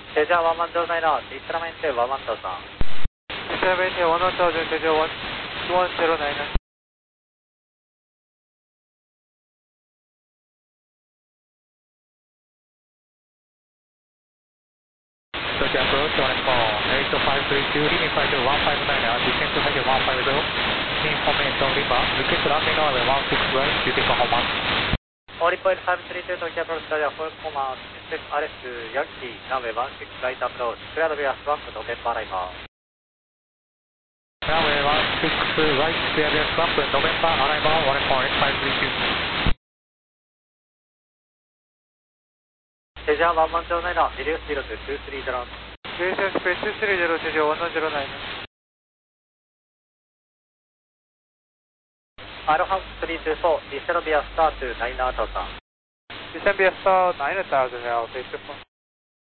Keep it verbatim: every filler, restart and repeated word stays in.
Teja one one zero nine, distramente one one thousand. Distramente one one thousand, Teja one one zero nine. Tokyo approach one four, eight five three two, limit five one five nine, descend to height one five zero, information Lima, request landing runway one six right, you take a home mark. All point five three two, Tokyo approach, Tokyo full command, step R S Yankee, runway one six right approach, cleared via swamp, November arrival. Runway one six right, cleared via swamp, November arrival, one four eight five three two. Teja one one zero nine, reduce zero to two three zero. Relation space two three zero, Teja one one zero nine. Aloha three two four, descend via star to nine thousand. Descend via star nine thousand, now, face to